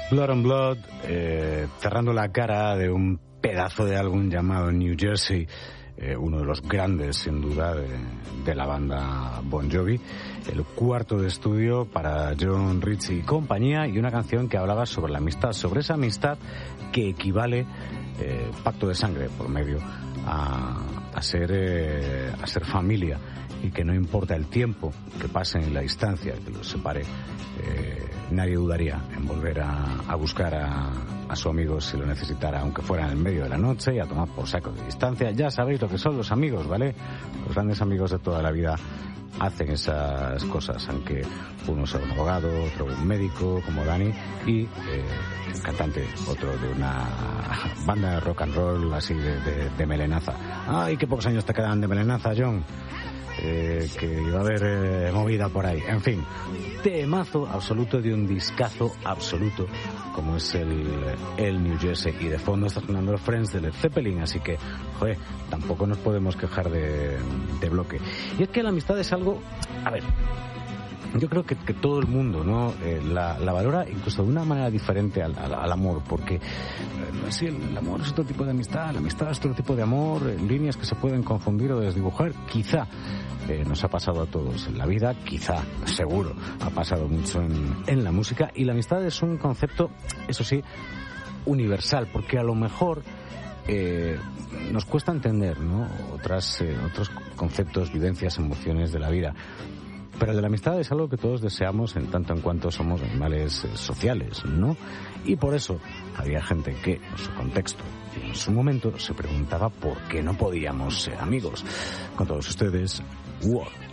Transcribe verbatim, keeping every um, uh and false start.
Blood on Blood, eh, cerrando la cara de un pedazo de álbum llamado New Jersey, eh, uno de los grandes, sin duda, de, de la banda Bon Jovi, el cuarto de estudio para John Ritchie y compañía, y una canción que hablaba sobre la amistad, sobre esa amistad que equivale, eh, pacto de sangre por medio, a, a ser eh, a ser familia, y que no importa el tiempo que pase en la distancia que los separe, eh, nadie dudaría en volver a, a buscar a, a su amigo si lo necesitara, aunque fuera en el medio de la noche, y a tomar por saco de distancia. Ya sabéis lo que son los amigos, ¿vale? Los grandes amigos de toda la vida hacen esas cosas, aunque uno sea un abogado, otro un médico, como Dani, y eh, un cantante, otro de una banda de rock and roll así de, de, de melenaza. Ay, qué pocos años te quedan de melenaza, John. Eh, que iba a haber eh, movida por ahí. En fin, temazo absoluto de un discazo absoluto como es el, el New Jersey, y de fondo está sonando los Friends de Led Zeppelin, así que, joder, tampoco nos podemos quejar de, de bloque. Y es que la amistad es algo, a ver, yo creo que, que todo el mundo, ¿no? Eh, la, la valora incluso de una manera diferente al, al, al amor, porque eh, sí, el amor es otro tipo de amistad, la amistad es otro tipo de amor, en líneas que se pueden confundir o desdibujar, quizá. Eh, nos ha pasado a todos en la vida, quizá, seguro, ha pasado mucho en, en la música, y la amistad es un concepto, eso sí, universal, porque a lo mejor eh, nos cuesta entender, ¿no? Otras, eh, otros conceptos, vivencias, emociones de la vida. Pero de la amistad es algo que todos deseamos en tanto en cuanto somos animales eh, sociales, ¿no? Y por eso había gente que, en su contexto y en su momento, se preguntaba por qué no podíamos ser amigos. Con todos ustedes, War.